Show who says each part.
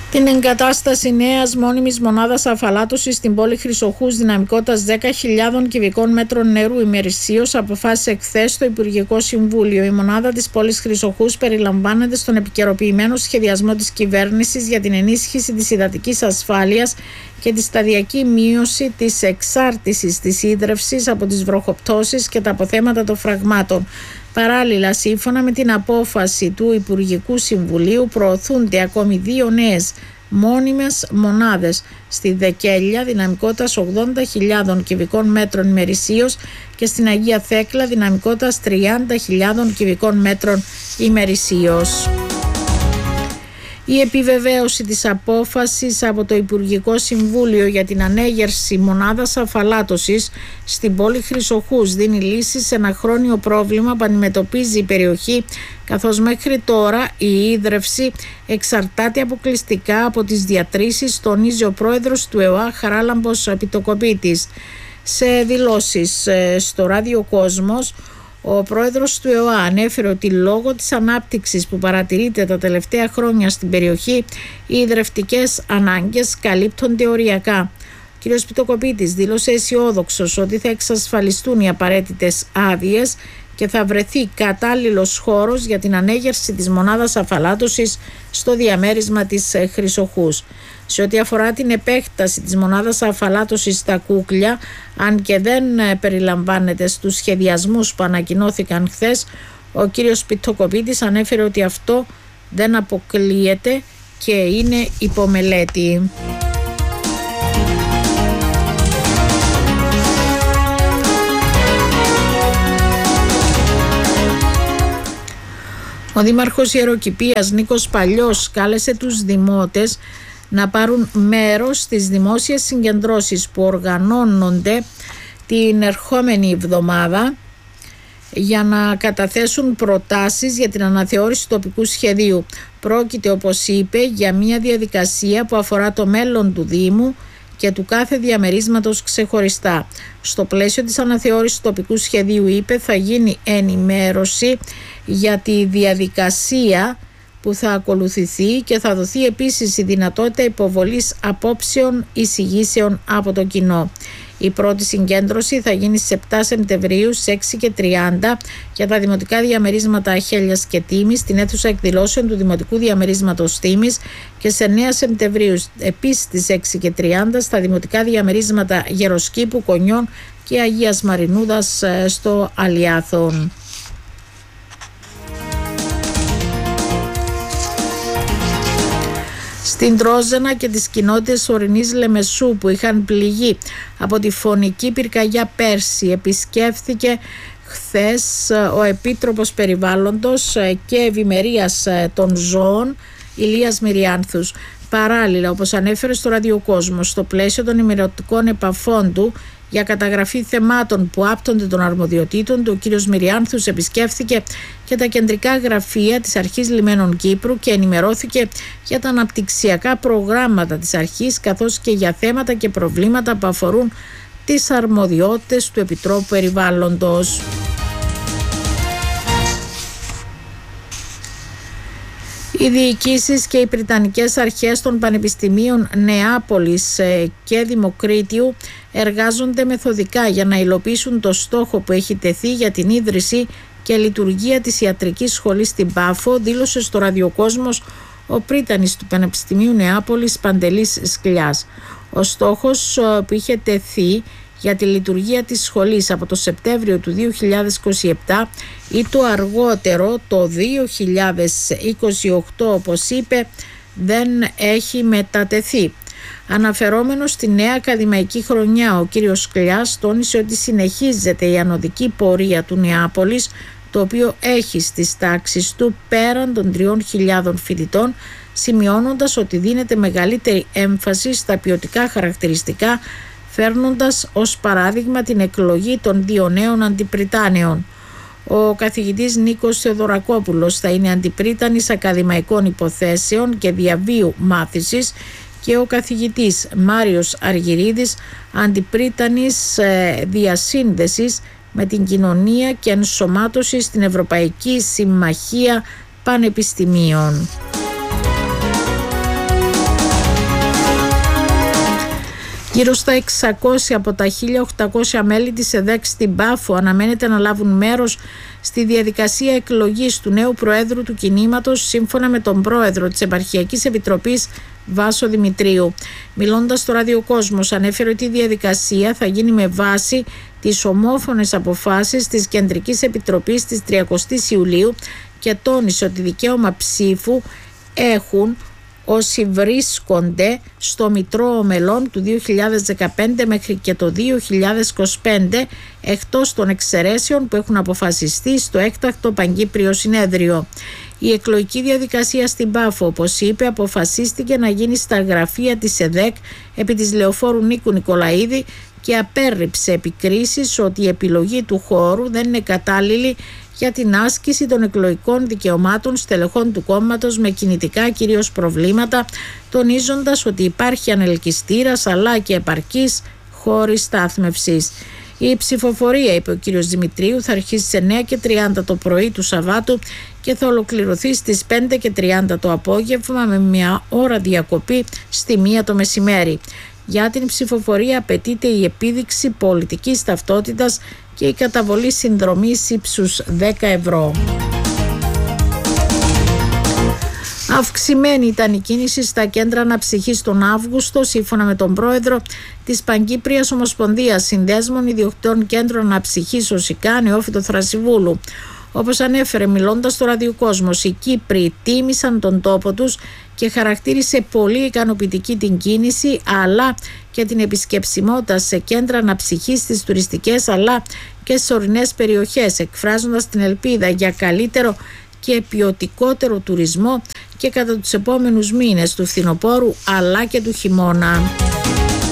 Speaker 1: την εγκατάσταση νέας μόνιμης μονάδας αφαλάτωσης στην πόλη Χρυσοχούς δυναμικότητας 10.000 κυβικών μέτρων νερού ημερησίως αποφάσισε χθες το Υπουργικό Συμβούλιο. Η μονάδα της πόλης Χρυσοχούς περιλαμβάνεται στον επικαιροποιημένο σχεδιασμό της κυβέρνησης για την ενίσχυση της υδατικής ασφάλειας και τη σταδιακή μείωση της εξάρτησης της ίδρευσης από τις βροχοπτώσεις και τα αποθέματα των φραγμάτων. Παράλληλα, σύμφωνα με την απόφαση του Υπουργικού Συμβουλίου, προωθούνται ακόμη 2 νέες μόνιμες μονάδες στη Δεκέλια δυναμικότητας 80.000 κυβικών μέτρων ημερησίως και στην Αγία Θέκλα δυναμικότητας 30.000 κυβικών μέτρων ημερησίως. Η επιβεβαίωση της απόφασης από το Υπουργικό Συμβούλιο για την ανέγερση μονάδας αφαλάτωσης στην πόλη Χρυσοχούς δίνει λύση σε ένα χρόνιο πρόβλημα που αντιμετωπίζει η περιοχή, καθώς μέχρι τώρα η ίδρυυση εξαρτάται αποκλειστικά από τις διατρήσεις, τονίζει ο πρόεδρος του ΕΟΑ Χαράλαμπος Πιτοκοπίτης. Σε δηλώσεις στο Ράδιο Κόσμος, ο πρόεδρος του ΕΟΑ ανέφερε ότι λόγω της ανάπτυξης που παρατηρείται τα τελευταία χρόνια στην περιοχή, οι ιδρευτικές ανάγκες καλύπτονται οριακά. Ο κ. Πιτοκοπίτης δήλωσε αισιόδοξος ότι θα εξασφαλιστούν οι απαραίτητες άδειες και θα βρεθεί κατάλληλος χώρος για την ανέγερση της μονάδας αφαλάτωσης στο διαμέρισμα της Χρυσοχούς. Σε ό,τι αφορά την επέκταση της μονάδας αφαλάτωσης στα Κούκλια, αν και δεν περιλαμβάνεται στους σχεδιασμούς που ανακοινώθηκαν χθες, ο κύριος Πιτοκοπίτης ανέφερε ότι αυτό δεν αποκλείεται και είναι υπομελέτη. Ο Δήμαρχος Ιεροκηπείας Νίκος Παλιός κάλεσε τους δημότες να πάρουν μέρος στις δημόσιες συγκεντρώσεις που οργανώνονται την ερχόμενη εβδομάδα για να καταθέσουν προτάσεις για την αναθεώρηση του τοπικού σχεδίου. Πρόκειται, όπως είπε, για μια διαδικασία που αφορά το μέλλον του Δήμου και του κάθε διαμερίσματος ξεχωριστά. Στο πλαίσιο της αναθεώρησης του τοπικού σχεδίου, είπε, θα γίνει ενημέρωση για τη διαδικασία που θα ακολουθηθεί και θα δοθεί επίσης η δυνατότητα υποβολής απόψεων εισηγήσεων από το κοινό. Η πρώτη συγκέντρωση θα γίνει στις 7 Σεπτεμβρίου στις 6:30 για τα δημοτικά διαμερίσματα Χέλιας και Τίμης στην αίθουσα εκδηλώσεων του Δημοτικού Διαμερίσματος Τίμης και σε 9 Σεπτεμβρίου επίσης στις 6:30 στα δημοτικά διαμερίσματα Γεροσκήπου, Κονιών και Αγίας Μαρινούδας στο Αλιάθον. Στην Τρόζαινα και τις κοινότητες ορεινής Λεμεσού που είχαν πληγεί από τη φωνική πυρκαγιά πέρσι, επισκέφθηκε χθες ο Επίτροπος Περιβάλλοντος και Ευημερίας των Ζώων Ηλίας Μυριάνθους. Παράλληλα, όπως ανέφερε στο Ραδιοκόσμο, στο πλαίσιο των ημερωτικών επαφών του για καταγραφή θεμάτων που άπτονται των αρμοδιοτήτων του, ο κ. Μυριάνθους επισκέφθηκε και τα κεντρικά γραφεία της Αρχής Λιμένων Κύπρου και ενημερώθηκε για τα αναπτυξιακά προγράμματα της Αρχής, καθώς και για θέματα και προβλήματα που αφορούν τις αρμοδιότητες του Επιτρόπου Περιβάλλοντος. Οι διοικήσεις και οι Βρετανικές αρχές των Πανεπιστημίων Νεάπολης και Δημοκρίτιου εργάζονται μεθοδικά για να υλοποιήσουν το στόχο που έχει τεθεί για την ίδρυση και λειτουργία της ιατρικής σχολής στην Πάφο, δήλωσε στο Ραδιοκόσμος ο πρίτανης του Πανεπιστημίου Νεάπολης Παντελής Σκλιάς. Ο στόχος που είχε τεθεί για τη λειτουργία της σχολής από το Σεπτέμβριο του 2027 ή το αργότερο το 2028, όπως είπε, δεν έχει μετατεθεί. Αναφερόμενος στη νέα ακαδημαϊκή χρονιά, ο κύριος Σκλιάς τόνισε ότι συνεχίζεται η ανωδική πορεία του Νεάπολης, το οποίο έχει στις τάξεις του πέραν των 3.000 φοιτητών, σημειώνοντας ότι δίνεται μεγαλύτερη έμφαση στα ποιοτικά χαρακτηριστικά, φέρνοντας ως παράδειγμα την εκλογή των 2 νέων αντιπριτάνεων. Ο καθηγητής Νίκος Θεοδωρακόπουλος θα είναι αντιπρίτανης ακαδημαϊκών υποθέσεων και διαβίου μάθησης και ο καθηγητής Μάριος Αργυρίδης αντιπρίτανης διασύνδεσης με την κοινωνία και ενσωμάτωση στην Ευρωπαϊκή Συμμαχία Πανεπιστημίων. Γύρω στα 600 από τα 1.800 μέλη της ΕΔΕΚ στην Πάφο αναμένεται να λάβουν μέρος στη διαδικασία εκλογής του νέου Προέδρου του κινήματος, σύμφωνα με τον Πρόεδρο της Επαρχιακής Επιτροπής Βάσο Δημητρίου. Μιλώντας στο Ραδιοκόσμος, ανέφερε ότι η διαδικασία θα γίνει με βάση τις ομόφωνες αποφάσεις της Κεντρικής Επιτροπής της 30ης Ιουλίου και τόνισε ότι δικαίωμα ψήφου έχουν όσοι βρίσκονται στο Μητρό Μελών του 2015 μέχρι και το 2025, εκτός των εξαιρέσεων που έχουν αποφασιστεί στο έκτακτο Παγκύπριο Συνέδριο. Η εκλογική διαδικασία στην Πάφο, όπως είπε, αποφασίστηκε να γίνει στα γραφεία της ΕΔΕΚ επί της Λεωφόρου Νίκου Νικολαίδη και απέρριψε επικρίσεις ότι η επιλογή του χώρου δεν είναι κατάλληλη για την άσκηση των εκλογικών δικαιωμάτων στελεχών του κόμματος με κινητικά κυρίως προβλήματα, τονίζοντας ότι υπάρχει ανελκυστήρας αλλά και επαρκής χώροι στάθμευσης. Η ψηφοφορία, είπε ο κύριος Δημητρίου, θα αρχίσει στις 9:30 το πρωί του Σαββάτου και θα ολοκληρωθεί στις 5:30 το απόγευμα με μια ώρα διακοπή στη 1 το μεσημέρι. Για την ψηφοφορία απαιτείται η επίδειξη πολιτικής ταυτότητας και η καταβολή συνδρομής ύψους 10 ευρώ. Αυξημένη ήταν η κίνηση στα κέντρα αναψυχής τον Αύγουστο, σύμφωνα με τον πρόεδρο της Παγκύπριας Ομοσπονδίας Συνδέσμων Ιδιοκτητών Κέντρων Αναψυχής ΟΣΙΚΑ, Νεόφυτο Θρασιβούλου. Όπως ανέφερε μιλώντας στο Ραδιοκόσμος, οι Κύπροι τίμησαν τον τόπο τους και χαρακτήρισε πολύ ικανοποιητική την κίνηση αλλά και την επισκεψιμότητα σε κέντρα αναψυχής στις τουριστικές αλλά και στις ορεινές περιοχές, εκφράζοντας την ελπίδα για καλύτερο και ποιοτικότερο τουρισμό και κατά τους επόμενους μήνες του φθινοπόρου αλλά και του χειμώνα.